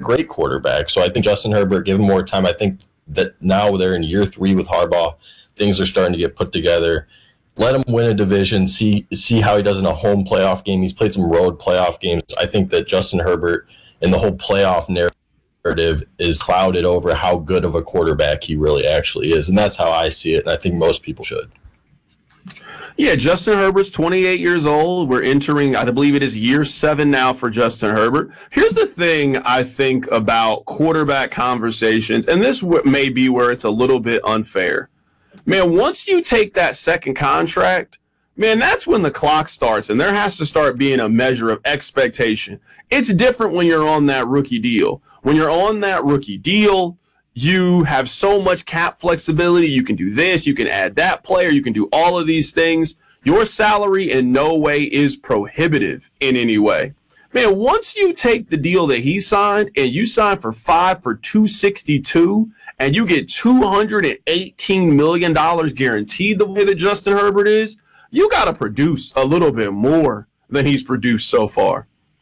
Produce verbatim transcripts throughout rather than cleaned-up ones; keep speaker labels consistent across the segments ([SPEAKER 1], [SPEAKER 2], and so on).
[SPEAKER 1] great quarterback. So I think Justin Herbert, give him more time. I think that now they're in year three with Harbaugh. Things are starting to get put together. Let him win a division, see see how he does in a home playoff game. He's played some road playoff games. I think that Justin Herbert and the whole playoff narrative is clouded over how good of a quarterback he really actually is. And that's how I see it, and I think most people should.
[SPEAKER 2] Yeah, Justin Herbert's twenty-eight years old. We're entering, I believe it is year seven now for Justin Herbert. Here's the thing I think about quarterback conversations, and this may be where it's a little bit unfair. Man, once you take that second contract, man, that's when the clock starts, and there has to start being a measure of expectation. It's different when you're on that rookie deal. When you're on that rookie deal, you have so much cap flexibility. You can do this, you can add that player, you can do all of these things. Your salary in no way is prohibitive in any way. Man, once you take the deal that he signed and you sign for five for two sixty-two and you get two hundred eighteen million dollars guaranteed the way that Justin Herbert is, you got to produce a little bit more than he's produced so far.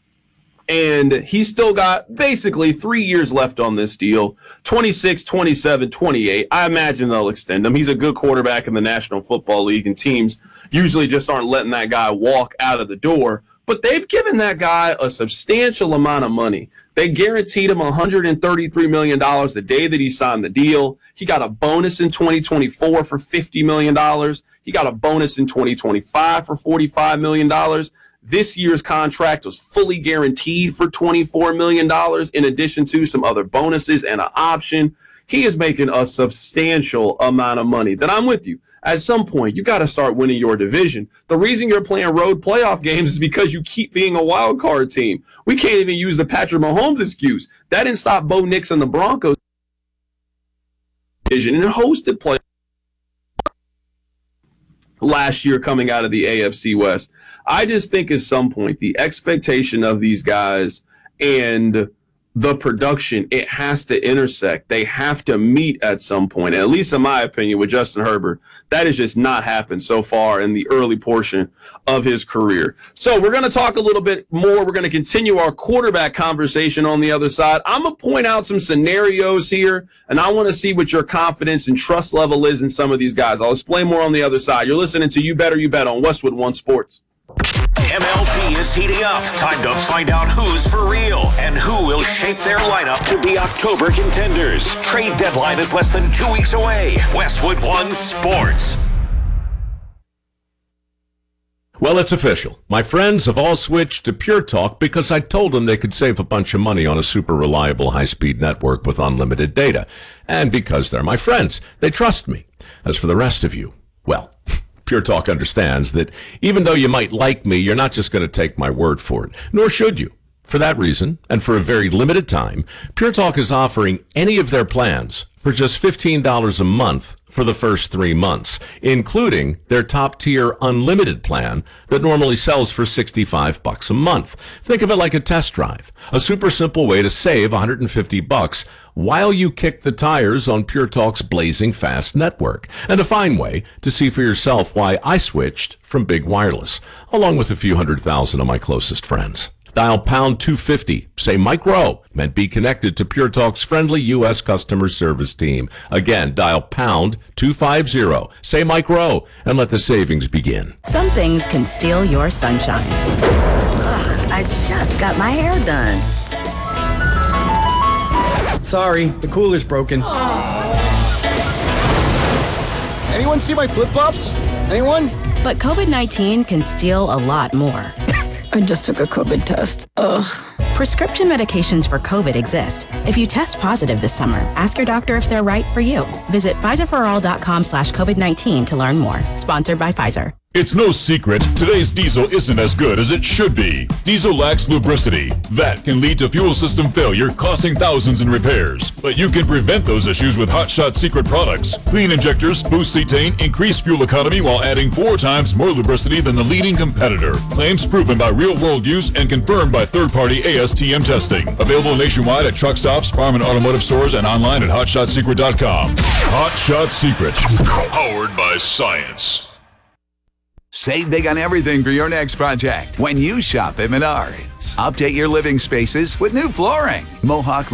[SPEAKER 2] And he's still got basically three years left on this deal, twenty-six, twenty-seven, twenty-eight. I imagine they'll extend him. He's a good quarterback in the National Football League, and teams usually just aren't letting that guy walk out of the door. But they've given that guy a substantial amount of money. They guaranteed him one hundred thirty-three million dollars the day that he signed the deal. He got a bonus in twenty twenty-four for fifty million dollars. He got a bonus in twenty twenty-five for forty-five million dollars. This year's contract was fully guaranteed for twenty-four million dollars in addition to some other bonuses and an option. He is making a substantial amount of money. Then I'm with you. At some point, you got to start winning your division. The reason you're playing road playoff games is because you keep being a wild card team. We can't even use the Patrick Mahomes excuse. That didn't stop Bo Nix and the Broncos division and hosted play last year coming out of the A F C West. I just think at some point the expectation of these guys and the production, it has to intersect. They have to meet at some point. And at least in my opinion, with Justin Herbert, that has just not happened so far in the early portion of his career. So we're going to talk a little bit more. We're going to continue our quarterback conversation on the other side. I'm going to point out some scenarios here, and I want to see what your confidence and trust level is in some of these guys. I'll explain more on the other side. You're listening to You Better You Bet on Westwood One Sports.
[SPEAKER 3] M L B is heating up. Time to find out who's for real and who will shape their lineup to be October contenders. Trade deadline is less than two weeks away. Westwood One Sports.
[SPEAKER 4] Well, it's official. My friends have all switched to Pure Talk because I told them they could save a bunch of money on a super reliable high-speed network with unlimited data. And because they're my friends, they trust me. As for the rest of you, well, Pure Talk understands that even though you might like me, you're not just going to take my word for it, nor should you. For that reason, and for a very limited time, Pure Talk is offering any of their plans for just fifteen dollars a month for the first three months, including their top-tier unlimited plan that normally sells for sixty-five bucks a month. Think of it like a test drive, a super simple way to save one hundred fifty bucks while you kick the tires on Pure Talk's blazing fast network, and a fine way to see for yourself why I switched from Big Wireless, along with a few hundred thousand of my closest friends. Dial pound two fifty, say Mike Rowe, and be connected to Pure Talk's friendly U S customer service team. Again, dial pound two fifty, say Mike Rowe, and let the savings begin.
[SPEAKER 5] Some things can steal your sunshine. Ugh, I just got my hair done.
[SPEAKER 6] Sorry, the cooler's broken. Anyone see my flip-flops? Anyone?
[SPEAKER 5] But COVID nineteen can steal a lot more.
[SPEAKER 7] I just took a COVID test. Ugh.
[SPEAKER 5] Prescription medications for COVID exist. If you test positive this summer, ask your doctor if they're right for you. Visit Pfizerforall.com slash COVID-19 to learn more. Sponsored by Pfizer.
[SPEAKER 8] It's no secret, today's diesel isn't as good as it should be. Diesel lacks lubricity. That can lead to fuel system failure, costing thousands in repairs. But you can prevent those issues with Hot Shot Secret products. Clean injectors boost cetane, increase fuel economy while adding four times more lubricity than the leading competitor. Claims proven by real-world use and confirmed by third-party A S T M testing. Available nationwide at truck stops, farm and automotive stores, and online at hot shot secret dot com. Hot Shot Secret. Powered by science.
[SPEAKER 9] Save big on everything for your next project when you shop at Menards. Update your living spaces with new flooring. Mohawk